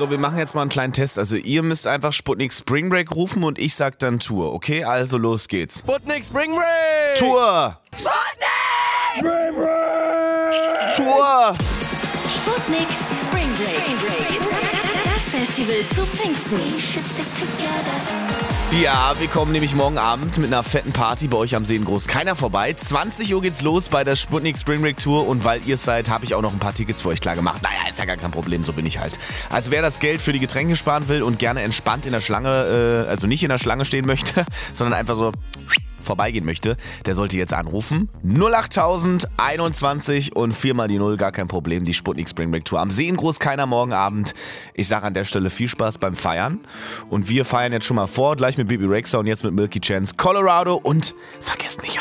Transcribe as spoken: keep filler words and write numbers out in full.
So, wir machen jetzt mal einen kleinen Test. Also ihr müsst einfach Sputnik Spring Break rufen und ich sag dann Tour. Okay, also los geht's. Sputnik Spring Break! Tour! Sputnik! Spring Break! Tour! Sputnik Spring Break. Das Festival zu Pfingsten. Ja, wir kommen nämlich morgen Abend mit einer fetten Party bei euch am See in Großkeiner vorbei. zwanzig Uhr geht's los bei der Sputnik Spring Break Tour und weil ihr es seid, habe ich auch noch ein paar Tickets für euch klar gemacht. Naja, ist ja gar kein Problem, so bin ich halt. Also wer das Geld für die Getränke sparen will und gerne entspannt in der Schlange, äh, also nicht in der Schlange stehen möchte, sondern einfach so vorbeigehen möchte, der sollte jetzt anrufen. null acht tausend einundzwanzig und viermal die Null, gar kein Problem. Die Sputnik Spring Break Tour am See in Großkeiner morgen Abend. Ich sage an der Stelle viel Spaß beim Feiern. Und wir feiern jetzt schon mal vor, gleich mit Bibi Rexha und jetzt mit Milky Chance Colorado. Und vergesst nicht,